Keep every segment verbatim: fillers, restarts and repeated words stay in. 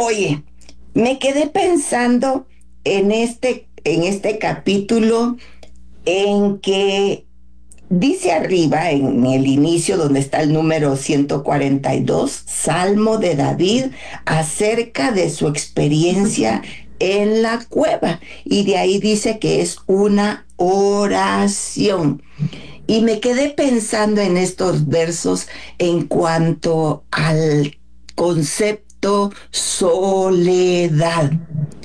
Oye, me quedé pensando en este, en este capítulo en que dice arriba, en el inicio, donde está el número ciento cuarenta y dos, Salmo de David, acerca de su experiencia en la cueva. Y de ahí dice que es una oración. Y me quedé pensando en estos versos en cuanto al concepto soledad.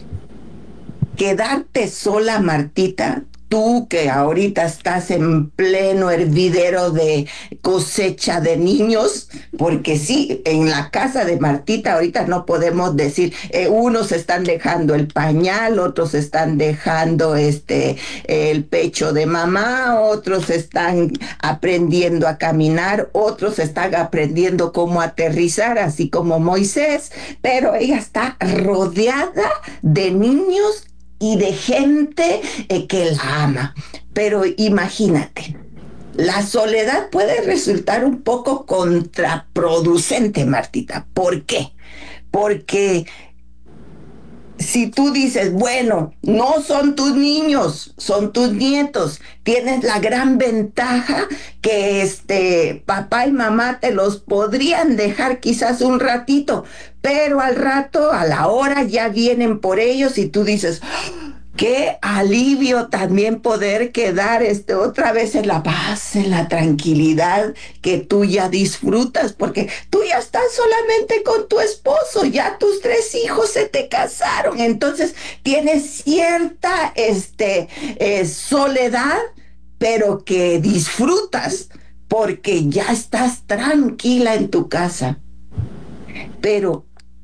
Quedarte sola, Martita, tú que ahorita estás en pleno hervidero de cosecha de niños, porque sí, en la casa de Martita ahorita no podemos decir, eh, unos están dejando el pañal, otros están dejando este el pecho de mamá, otros están aprendiendo a caminar, otros están aprendiendo cómo aterrizar, así como Moisés, pero ella está rodeada de niños y de gente eh, que la ama. Pero imagínate, la soledad puede resultar un poco contraproducente, Martita. ¿Por qué? Porque si tú dices, bueno, no son tus niños, son tus nietos, tienes la gran ventaja que este papá y mamá te los podrían dejar quizás un ratito, pero al rato, a la hora ya vienen por ellos y tú dices, qué alivio también poder quedar este, otra vez en la paz, en la tranquilidad que tú ya disfrutas, porque tú ya estás solamente con tu esposo, ya tus tres hijos se te casaron, entonces tienes cierta este, eh, soledad, pero que disfrutas porque ya estás tranquila en tu casa. Pero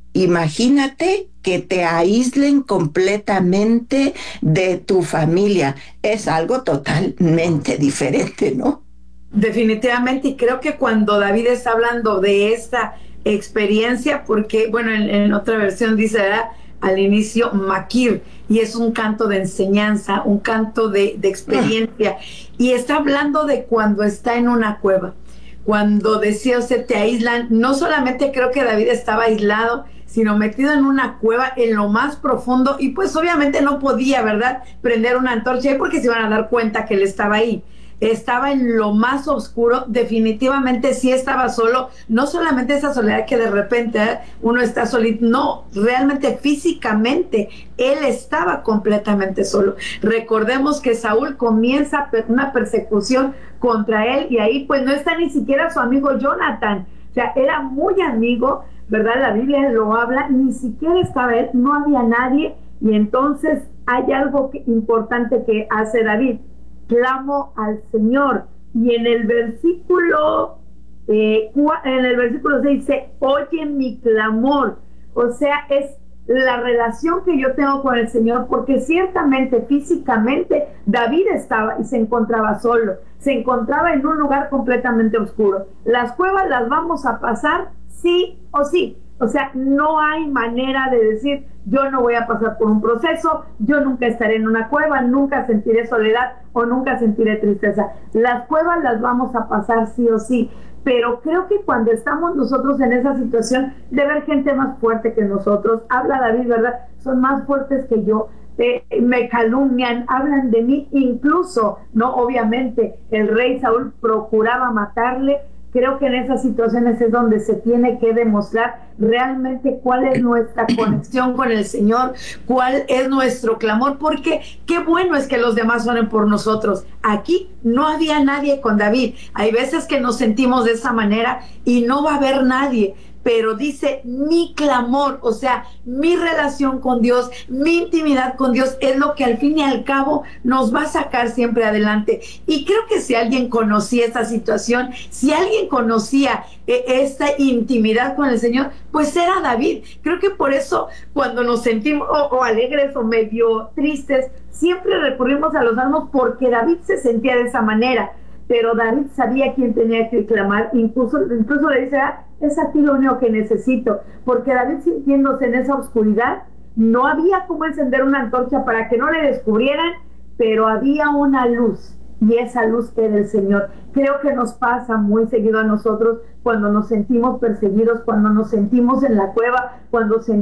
imagínate que te aíslen completamente de tu familia. Es algo totalmente diferente, ¿no? Definitivamente, y creo que cuando David está hablando de esta experiencia, porque, bueno, en, en otra versión dice, ¿verdad?, al inicio, Maquir, y es un canto de enseñanza, un canto de, de experiencia, y está hablando de cuando está en una cueva, cuando decía, o sea, te aíslan. No solamente creo que David estaba aislado, sino metido en una cueva en lo más profundo, y pues obviamente no podía, ¿verdad?, prender una antorcha porque se iban a dar cuenta que él estaba ahí. Estaba en lo más oscuro, definitivamente sí estaba solo, no solamente esa soledad que de repente ¿eh? uno está solito, no, realmente físicamente él estaba completamente solo. Recordemos que Saúl comienza una persecución contra él y ahí pues no está ni siquiera su amigo Jonathan, o sea, era muy amigo, ¿verdad? La Biblia lo habla, ni siquiera estaba él, no había nadie, y entonces hay algo que, importante que hace David: clamo al Señor. Y en el versículo eh, en el versículo seis dice, oye mi clamor. O sea, es la relación que yo tengo con el Señor, porque ciertamente físicamente David estaba y se encontraba solo, se encontraba en un lugar completamente oscuro. Las cuevas las vamos a pasar sí o sí, o sea, no hay manera de decir, yo no voy a pasar por un proceso, yo nunca estaré en una cueva, nunca sentiré soledad o nunca sentiré tristeza. Las cuevas las vamos a pasar sí o sí, pero creo que cuando estamos nosotros en esa situación de ver gente más fuerte que nosotros, habla David, ¿verdad?, son más fuertes que yo, eh, me calumnian, hablan de mí, incluso, no, obviamente, el rey Saúl procuraba matarle. Creo que en esas situaciones es donde se tiene que demostrar realmente cuál es nuestra conexión con el Señor, cuál es nuestro clamor, porque qué bueno es que los demás oren por nosotros. Aquí no había nadie con David. Hay veces que nos sentimos de esa manera y no va a haber nadie, pero dice mi clamor, o sea, mi relación con Dios, mi intimidad con Dios es lo que al fin y al cabo nos va a sacar siempre adelante. Y creo que si alguien conocía esta situación, si alguien conocía eh, esta intimidad con el Señor, pues era David. Creo que por eso cuando nos sentimos o, o alegres o medio tristes, siempre recurrimos a los salmos, porque David se sentía de esa manera. Pero David sabía quién tenía que clamar, incluso, incluso le dice, ah, es a ti lo único que necesito, porque David, sintiéndose en esa oscuridad, no había cómo encender una antorcha para que no le descubrieran, pero había una luz, y esa luz era el Señor. Creo que nos pasa muy seguido a nosotros cuando nos sentimos perseguidos, cuando nos sentimos en la cueva, cuando sentimos